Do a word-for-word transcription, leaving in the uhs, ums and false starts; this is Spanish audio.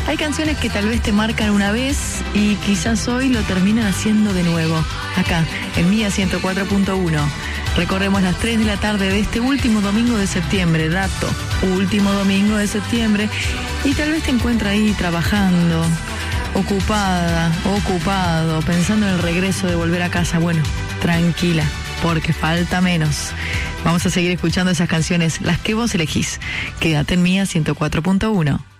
Hay canciones que tal vez te marcan una vez y quizás hoy lo terminan haciendo de nuevo. Acá, en Mía ciento cuatro punto uno. Recorremos las tres de la tarde de este último domingo de septiembre, dato, último domingo de septiembre, y tal vez te encuentras ahí trabajando, ocupada, ocupado, pensando en el regreso de volver a casa. Bueno, tranquila, porque falta menos. Vamos a seguir escuchando esas canciones, las que vos elegís. Quédate en Mía ciento cuatro punto uno.